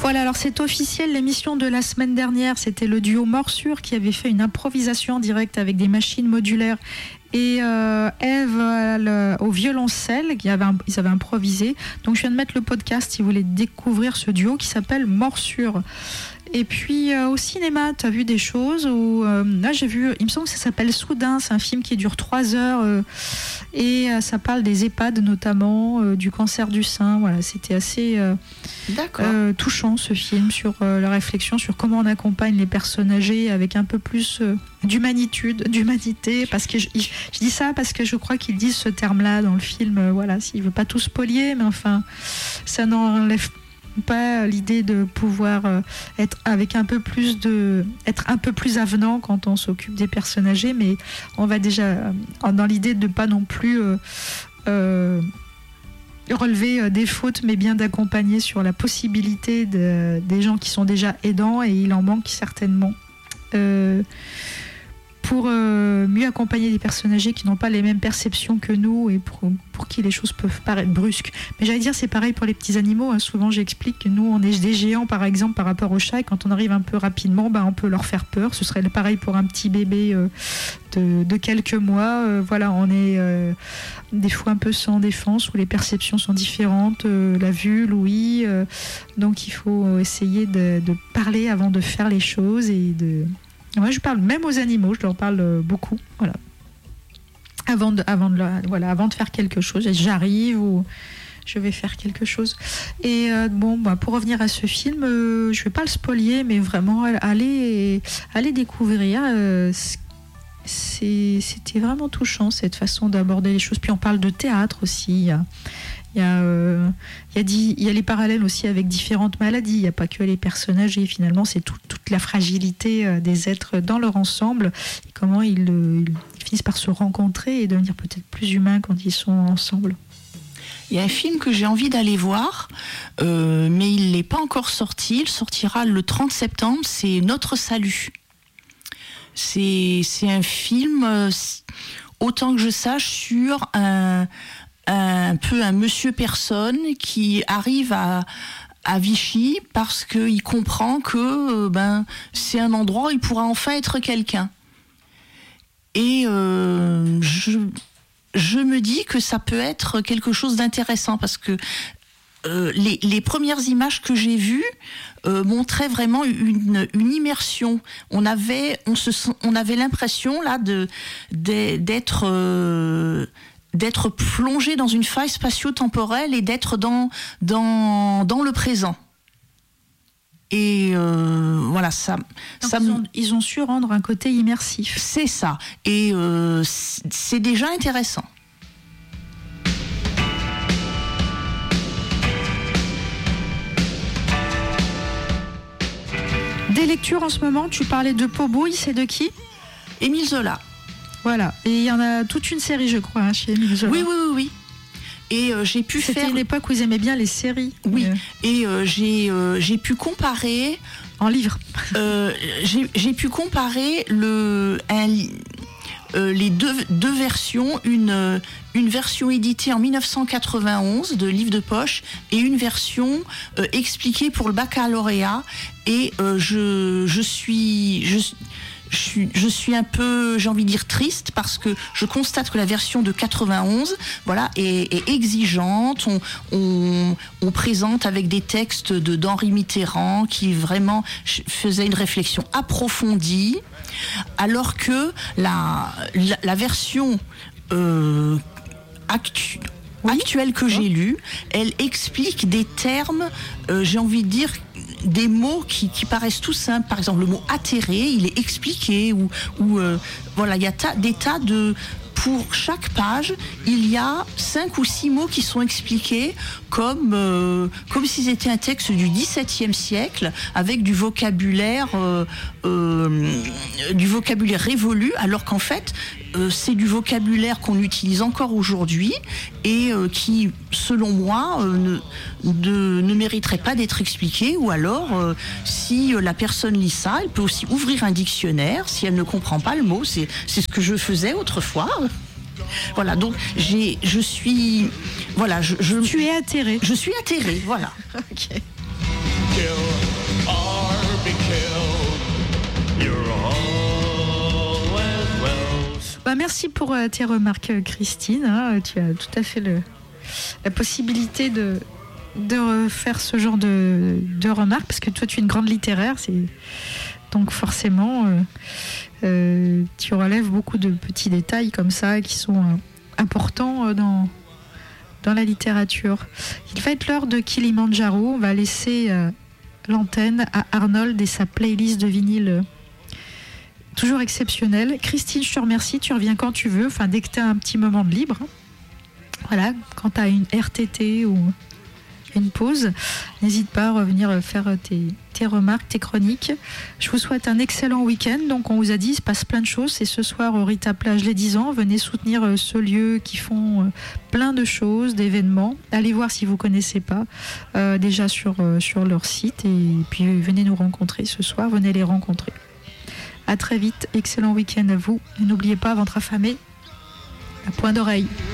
Voilà, alors c'est officiel, l'émission de la semaine dernière, c'était le duo Morsure qui avait fait une improvisation en direct avec des machines modulaires et Eve au violoncelle, ils avaient improvisé. Donc je viens de mettre le podcast si vous voulez découvrir ce duo qui s'appelle Morsure. Et puis au cinéma, tu as vu des choses où là j'ai vu, il me semble que ça s'appelle Soudain, c'est un film qui dure 3 heures et ça parle des EHPAD notamment, du cancer du sein. Voilà, c'était assez touchant ce film sur la réflexion sur comment on accompagne les personnes âgées avec un peu plus d'humanité. Parce que je dis ça parce que je crois qu'ils disent ce terme-là dans le film. Voilà, s'il veut pas tout spolier, mais enfin, ça n'enlève pas l'idée de pouvoir être avec être un peu plus avenant quand on s'occupe des personnes âgées, mais on va déjà dans l'idée de pas non plus relever des fautes, mais bien d'accompagner sur la possibilité des gens qui sont déjà aidants, et il en manque certainement pour mieux accompagner des personnes âgées qui n'ont pas les mêmes perceptions que nous et pour qui les choses peuvent paraître brusques. Mais j'allais dire, c'est pareil pour les petits animaux. Hein. Souvent, j'explique que nous, on est des géants, par exemple, par rapport aux chats, et quand on arrive un peu rapidement, on peut leur faire peur. Ce serait pareil pour un petit bébé de quelques mois. Voilà, on est des fois un peu sans défense, où les perceptions sont différentes, la vue, l'ouïe. Donc, il faut essayer de parler avant de faire les choses et de... Moi, je parle même aux animaux, je leur parle beaucoup, voilà. Avant de faire quelque chose, j'arrive ou je vais faire quelque chose. Et pour revenir à ce film, je vais pas le spolier, mais vraiment aller découvrir. C'était vraiment touchant cette façon d'aborder les choses. Puis on parle de théâtre aussi. Il y a les parallèles aussi avec différentes maladies. Il n'y a pas que les personnes âgées. Finalement, c'est toute la fragilité des êtres dans leur ensemble. Et comment ils finissent par se rencontrer et devenir peut-être plus humains quand ils sont ensemble. Il y a un film que j'ai envie d'aller voir, mais il n'est pas encore sorti. Il sortira le 30 septembre. C'est Notre Salut. C'est un film, autant que je sache, sur un monsieur personne qui arrive à Vichy parce qu'il comprend que c'est un endroit où il pourra enfin être quelqu'un. Et je me dis que ça peut être quelque chose d'intéressant parce que les premières images que j'ai vues montraient vraiment une immersion. On avait l'impression là d'être plongé dans une faille spatio-temporelle et d'être dans le présent. Et voilà, ils ont su rendre un côté immersif. C'est ça. Et c'est déjà intéressant. Des lectures en ce moment, tu parlais de Pot-Bouille, c'est de qui ? Émile Zola. Voilà, et il y en a toute une série, je crois, chez Émile Zola. Oui. Et j'ai pu C'était une époque où ils aimaient bien les séries. Oui, et j'ai pu comparer... En livre. J'ai pu comparer les deux versions, une version éditée en 1991 de livre de poche et une version expliquée pour le baccalauréat. Et je suis un peu, j'ai envie de dire, triste parce que je constate que la version de 91, voilà, est exigeante. On présente avec des textes d'Henri Mitterrand qui vraiment faisait une réflexion approfondie, alors que la version actuelle que j'ai lue, elle explique des termes, j'ai envie de dire, des mots qui paraissent tout simples. Par exemple, le mot atterré, il est expliqué, voilà, il y a des tas de... Pour chaque page, il y a 5 ou 6 mots qui sont expliqués comme si c'était un texte du XVIIe siècle avec du vocabulaire révolu, alors qu'en fait, c'est du vocabulaire qu'on utilise encore aujourd'hui et qui, selon moi, ne mériterait pas d'être expliqué. Ou alors, si la personne lit ça, elle peut aussi ouvrir un dictionnaire si elle ne comprend pas le mot. C'est ce que je faisais autrefois. Voilà, donc je suis... Voilà, Tu es atterrée. Je suis atterrée, voilà. Ok. kill or be killed. You're always well. Merci pour tes remarques, Christine. Tu as tout à fait la possibilité de faire ce genre de remarques, parce que toi, tu es une grande littéraire, donc forcément, tu relèves beaucoup de petits détails comme ça qui sont importants dans la littérature. Il va être l'heure de Kilimandjaro. On va laisser l'antenne à Arnold et sa playlist de vinyle toujours exceptionnelle. Christine, je te remercie. Tu reviens quand tu veux, dès que tu as un petit moment de libre. Voilà, quand tu as une RTT ou une pause, n'hésite pas à revenir faire tes remarques, tes chroniques. Je vous souhaite un excellent week-end. Donc on vous a dit, il se passe plein de choses. C'est ce soir au Rita Plage les 10 ans. Venez soutenir ce lieu qui font plein de choses, d'événements. Allez voir si vous ne connaissez pas déjà sur leur site, et puis venez nous rencontrer ce soir, venez les rencontrer. À très vite, excellent week-end à vous. Et n'oubliez pas, ventre affamé, à point d'oreille.